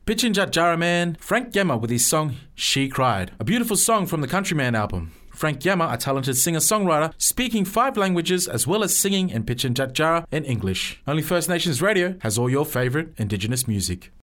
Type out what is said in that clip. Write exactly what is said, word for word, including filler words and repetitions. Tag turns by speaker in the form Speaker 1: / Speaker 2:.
Speaker 1: Pitchin' Jat Jara Man, Frank Yama with his song She Cried, a beautiful song from the Countryman album. Frank Yama, a talented singer-songwriter, speaking five languages as well as singing in Pitchin' Jat Jara in English. Only First Nations Radio has all your favourite Indigenous music.